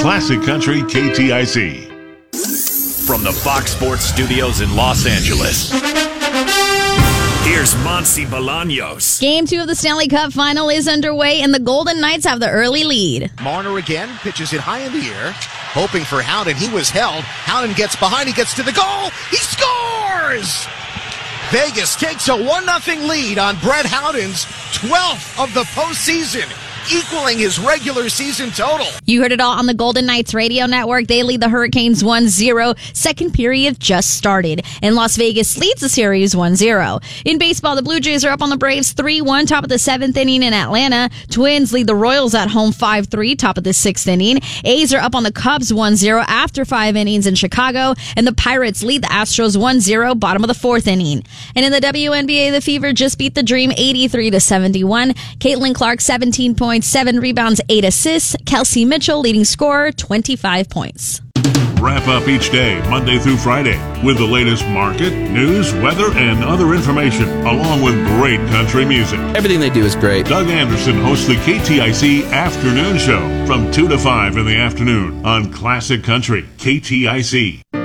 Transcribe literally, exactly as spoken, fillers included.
Classic Country K T I C. From the Fox Sports Studios in Los Angeles, here's Monty Bolaños. Game two of the Stanley Cup Final is underway, and the Golden Knights have the early lead. Marner again pitches it high in the air, hoping for Howden. He was held. Howden gets behind. He gets to the goal. He scores! Vegas takes a one nothing lead on Brett Howden's twelfth of the postseason, equaling his regular season total. You heard it all on the Golden Knights radio network. They lead the Hurricanes one zero. Second period just started, and Las Vegas leads the series one zero. In baseball, the Blue Jays are up on the Braves three one, top of the seventh inning in Atlanta. Twins lead the Royals at home five three, top of the sixth inning. A's are up on the Cubs one zero after five innings in Chicago, and the Pirates lead the Astros one zero, bottom of the fourth inning. And in the W N B A, the Fever just beat the Dream eighty-three to seventy-one. Caitlin Clark, seventeen points, seven rebounds, eight assists. Kelsey Mitchell, leading scorer, twenty-five points. Wrap up each day, Monday through Friday, with the latest market, news, weather, and other information, along with great country music. Everything they do is great. Doug Anderson hosts the K T I C Afternoon Show from two to five in the afternoon on Classic Country K T I C.